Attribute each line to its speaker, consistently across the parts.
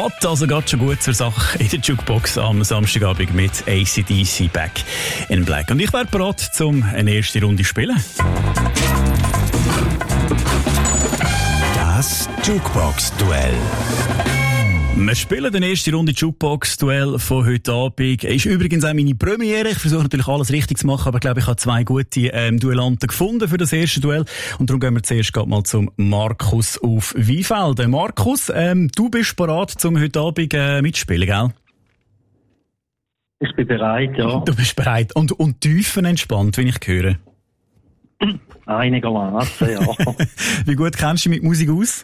Speaker 1: Geht also gerade schon gut zur Sache in der Jukebox am Samstagabend mit AC/DC Back in Black. Und ich wäre bereit, um eine erste Runde zu spielen.
Speaker 2: Das Jukebox-Duell.
Speaker 1: Wir spielen die erste Runde Jukebox-Duell von heute Abend. Ist übrigens auch meine Premiere. Ich versuche natürlich alles richtig zu machen, aber ich glaube, ich habe zwei gute Duellanten gefunden für das erste Duell. Und darum gehen wir zuerst mal zum Markus auf Weinfelden. Markus, du bist bereit, um heute Abend mitzuspielen, gell?
Speaker 3: Ich bin bereit, ja.
Speaker 1: Du bist bereit. Und tiefenentspannt, wenn ich höre.
Speaker 3: Einigermaßen, ja.
Speaker 1: Wie gut kennst du dich mit Musik aus?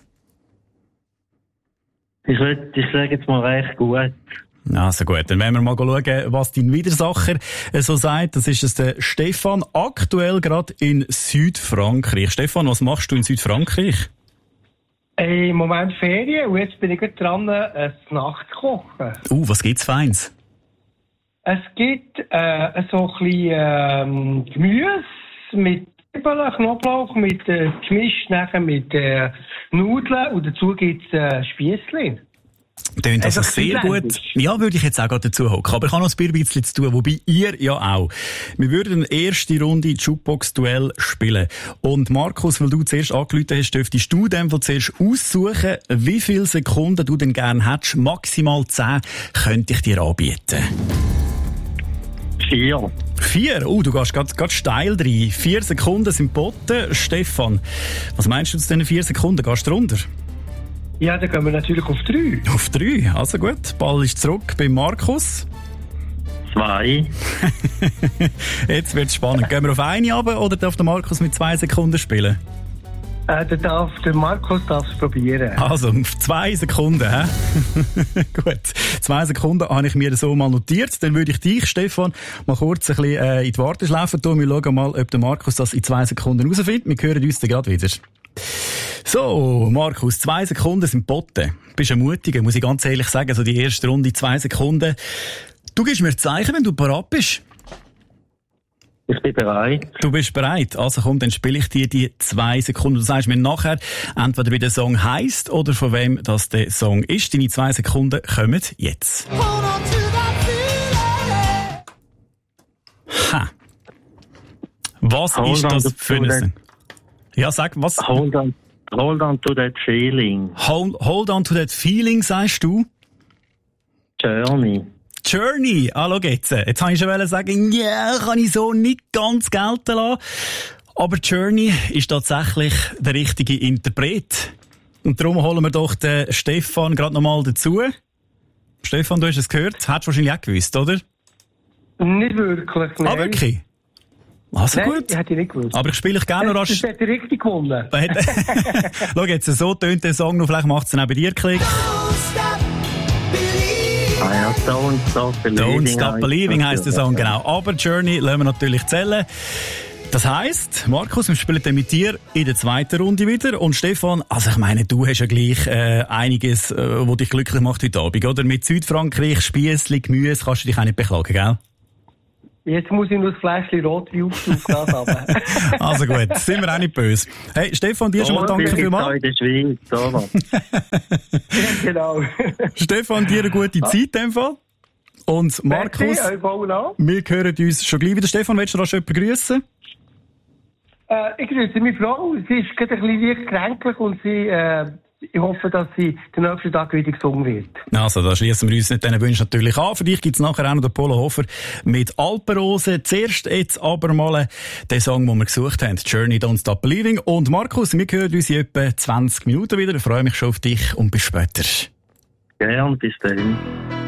Speaker 3: Ich sage jetzt mal recht gut.
Speaker 1: Also gut, dann werden wir mal schauen, was dein Widersacher so sagt. Das ist es der Stefan, aktuell gerade in Südfrankreich. Stefan, was machst du in Südfrankreich?
Speaker 4: Im Moment Ferien und jetzt bin ich gerade dran, ein Nachtkochen.
Speaker 1: Was gibt's Feins?
Speaker 4: Es gibt so ein bisschen Gemüse mit Zwiebeln, Knoblauch, gemischt nachher mit Nudeln und dazu gibt's Spiessli.
Speaker 1: Tönt also sehr gut. Ja, würde ich jetzt auch gerade dazu hocken. Aber ich habe noch ein bisschen zu tun, wobei ihr ja auch. Wir würden eine erste Runde Jukebox-Duell spielen. Und Markus, weil du zuerst angerufen hast, dürftest du dem zuerst aussuchen, wie viele Sekunden du denn gerne hättest. Maximal 10 könnte ich dir anbieten.
Speaker 3: 4.
Speaker 1: 4? Du gehst gerade steil rein. 4 Sekunden sind geboten. Stefan, was meinst du zu diesen 4 Sekunden? Gehst du runter?
Speaker 4: Ja, dann gehen wir natürlich auf 3.
Speaker 1: Auf 3? Also gut. Ball ist zurück bei Markus.
Speaker 3: 2.
Speaker 1: Jetzt wird es spannend. Gehen wir auf 1 runter oder darf der Markus mit 2 Sekunden spielen?
Speaker 4: Der Markus darf es probieren.
Speaker 1: Also, auf 2 Sekunden, hä? Gut. 2 Sekunden habe ich mir so mal notiert. Dann würde ich dich, Stefan, mal kurz ein bisschen in die Warteschleife tun. Wir schauen mal, ob der Markus das in 2 Sekunden herausfindet. Wir hören uns dann gerade wieder. So, Markus, 2 Sekunden sind geboten. Du bist ein Mutiger, muss ich ganz ehrlich sagen. So die erste Runde, 2 Sekunden. Du gibst mir Zeichen, wenn du bereit bist.
Speaker 3: Ich bin bereit.
Speaker 1: Du bist bereit? Also komm, dann spiele ich dir die 2 Sekunden. Du sagst mir nachher, entweder wie der Song heisst oder von wem das der Song ist. Deine 2 Sekunden kommen jetzt. Ha. Was ist das für ein Song? Ja, sag, was?
Speaker 3: Hold on to that feeling.
Speaker 1: Hold on to that feeling, sagst du?
Speaker 3: Journey.
Speaker 1: Journey, schau jetzt. Jetzt wollte ich schon sagen, ja, kann ich so nicht ganz gelten lassen. Aber Journey ist tatsächlich der richtige Interpret. Und darum holen wir doch den Stefan gerade nochmal dazu. Stefan, du hast es gehört, hättest du wahrscheinlich auch gewusst, oder?
Speaker 4: Nicht wirklich, nein.
Speaker 1: Ah, wirklich? Also
Speaker 4: nein,
Speaker 1: gut.
Speaker 4: Hätte ich nicht gewusst.
Speaker 1: Aber ich spiele ich gerne noch rasch.
Speaker 4: Das hätte richtig gewonnen.
Speaker 1: Schau jetzt, so tönt der Song noch, vielleicht macht es dann auch bei dir Klick.
Speaker 3: Ja, Don't Stop Believing.
Speaker 1: Don't Stop Believing heisst der Song, genau. Aber Journey lassen wir natürlich zählen. Das heisst, Markus, wir spielen dann mit dir in der zweiten Runde wieder. Und Stefan, also ich meine, du hast ja gleich einiges, was dich glücklich macht heute Abend, oder? Mit Südfrankreich, Spiessli, Gemüse, kannst du dich auch nicht beklagen, gell?
Speaker 4: Jetzt muss ich nur das Fläschchen Rotwein aufsuchen.
Speaker 1: Also gut, sind wir auch nicht böse. Hey, Stefan, dir schon mal danke vielmals.
Speaker 3: In der Schweiz, oder?
Speaker 4: Genau.
Speaker 1: Stefan, dir eine gute Zeit in dem Fall. Und Markus, wir hören uns schon gleich wieder. Stefan, willst du noch jemanden grüßen?
Speaker 4: Ich grüße meine Frau. Sie ist gerade ein bisschen leicht kränklich und ich hoffe, dass sie den nächsten Tag wieder gesungen wird.
Speaker 1: Also, da schließen wir uns nicht diesen Wünschen natürlich an. Für dich gibt's nachher auch noch den Polo Hofer mit Alpenrose. Zuerst jetzt aber mal den Song, den wir gesucht haben. Journey, Don't Stop Believing. Und Markus, wir hören uns in etwa 20 Minuten wieder. Ich freue mich schon auf dich und bis später.
Speaker 3: Gern, bis dann.